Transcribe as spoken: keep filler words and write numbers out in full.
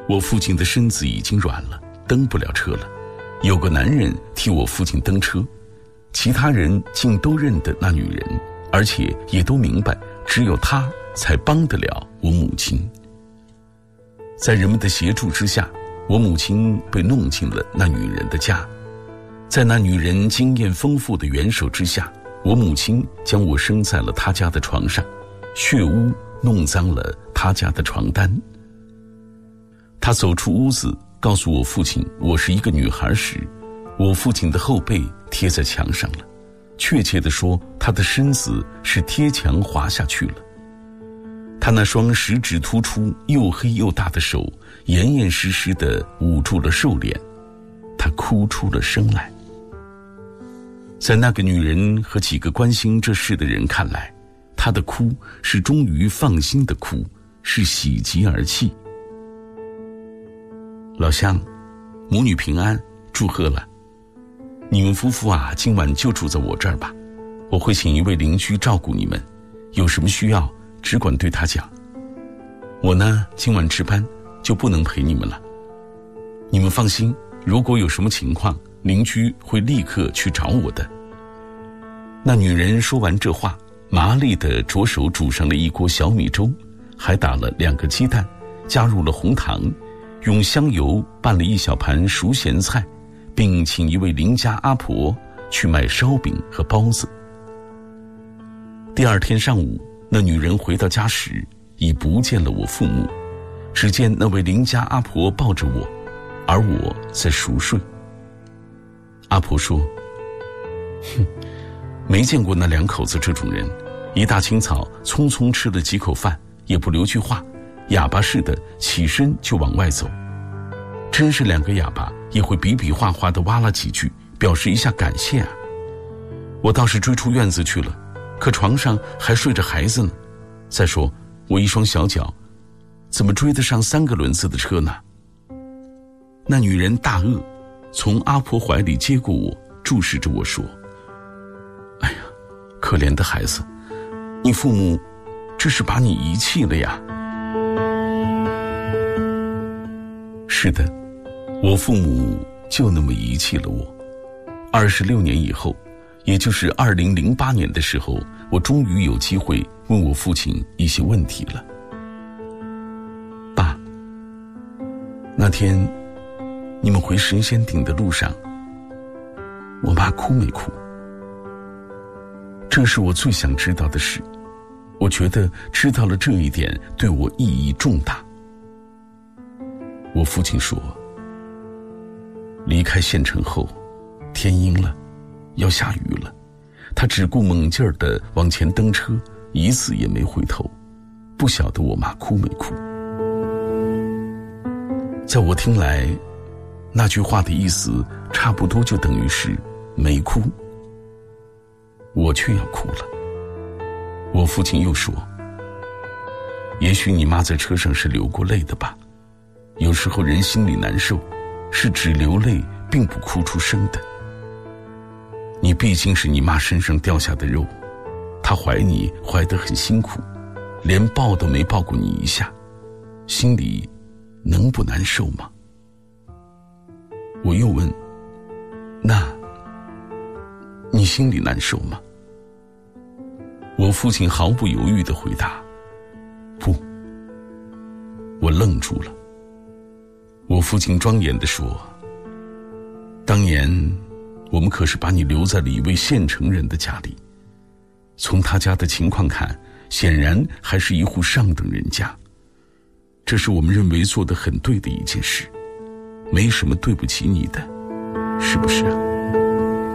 我父亲的身子已经软了，蹬不了车了。有个男人替我父亲蹬车，其他人竟都认得那女人，而且也都明白，只有她才帮得了我母亲。在人们的协助之下，我母亲被弄进了那女人的家。在那女人经验丰富的援手之下，我母亲将我生在了她家的床上，血污弄脏了她家的床单。她走出屋子，告诉我父亲我是一个女孩时，我父亲的后背贴在墙上了，确切地说，他的身子是贴墙滑下去了。他那双食指突出、又黑又大的手严严实实地捂住了瘦脸，他哭出了声来。在那个女人和几个关心这事的人看来，她的哭是终于放心的哭，是喜极而泣。老乡，母女平安，祝贺了。你们夫妇啊，今晚就住在我这儿吧，我会请一位邻居照顾你们，有什么需要只管对他讲。我呢，今晚值班，就不能陪你们了。你们放心，如果有什么情况，邻居会立刻去找我的。那女人说完这话，麻利地着手煮上了一锅小米粥，还打了两个鸡蛋，加入了红糖，用香油拌了一小盘熟咸菜，并请一位邻家阿婆去买烧饼和包子。第二天上午，那女人回到家时，已不见了我父母，只见那位邻家阿婆抱着我，而我在熟睡。阿婆说：哼，没见过那两口子这种人，一大清早匆匆吃了几口饭，也不留句话，哑巴似的起身就往外走。真是两个哑巴也会比比划划地挖了几句，表示一下感谢啊。我倒是追出院子去了，可床上还睡着孩子呢。再说我一双小脚，怎么追得上三个轮子的车呢？那女人大愕，从阿婆怀里接过我，注视着我说：哎呀，可怜的孩子，你父母这是把你遗弃了呀。是的，我父母就那么遗弃了我。二十六年以后，也就是二零零八年的时候，我终于有机会问我父亲一些问题了。爸，那天你们回神仙顶的路上，我妈哭没哭？这是我最想知道的事，我觉得知道了这一点对我意义重大。我父亲说，离开县城后，天阴了，要下雨了，他只顾猛劲儿地往前蹬车，一次也没回头，不晓得我妈哭没哭。在我听来，那句话的意思差不多就等于是没哭，我却要哭了。我父亲又说，也许你妈在车上是流过泪的吧，有时候人心里难受，是只流泪并不哭出声的。你毕竟是你妈身上掉下的肉，她怀你怀得很辛苦，连抱都没抱过你一下，心里能不难受吗？我又问，那你心里难受吗？我父亲毫不犹豫地回答，不。我愣住了。我父亲庄严地说，当年我们可是把你留在了一位县城人的家里，从他家的情况看，显然还是一户上等人家，这是我们认为做得很对的一件事，没什么对不起你的，是不是啊？